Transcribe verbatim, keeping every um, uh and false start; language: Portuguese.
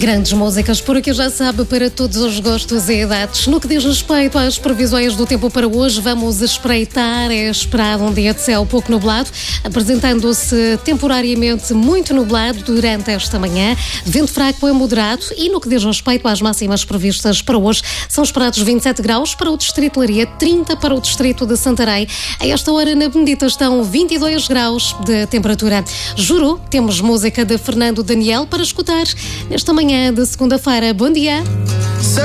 Grandes músicas, por aqui já sabe, para todos os gostos e idades. No que diz respeito às previsões do tempo para hoje, vamos espreitar. É esperado um dia de céu pouco nublado, apresentando-se temporariamente muito nublado durante esta manhã. Vento fraco a moderado e no que diz respeito às máximas previstas para hoje, são esperados vinte e sete graus para o distrito de Leiria, trinta para o distrito de Santarém. A esta hora na Benedita estão vinte e dois graus de temperatura. Juro, temos música de Fernando Daniel para escutar nesta manhã de segunda-feira. Bom dia!